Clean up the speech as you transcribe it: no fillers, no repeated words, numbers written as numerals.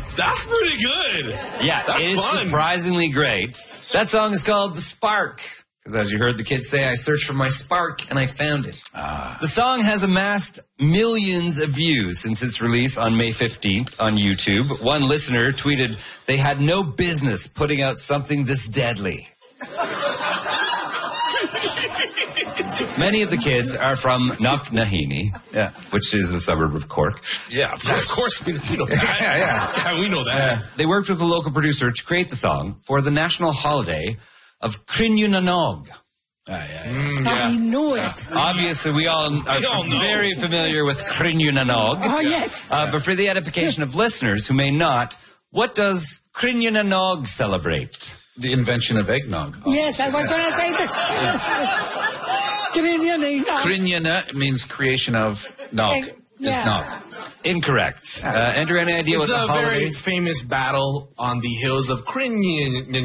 That's pretty good. Yeah, That's it is fun. surprisingly great. That song is called The Spark. Because as you heard the kids say, I searched for my spark and I found it. The song has amassed millions of views since its release on May 15th on YouTube. One listener tweeted, they had no business putting out something this deadly. Many of the kids are from Knocknaheeny, which is a suburb of Cork. Yeah, of course we know that. Yeah, we know that. They worked with a local producer to create the song for the national holiday of Crinnunanog. I know it. Obviously, we all are very familiar with Crinnunanog. Oh, yes. But for the edification of listeners who may not, what does Crinnunanog celebrate? The invention of eggnog. Yes, I was going to say this. Crinnuna means creation of nog. It's nog. Incorrect. Andrew, any idea what It's the a holiday? very famous battle on the hills of Crinnion.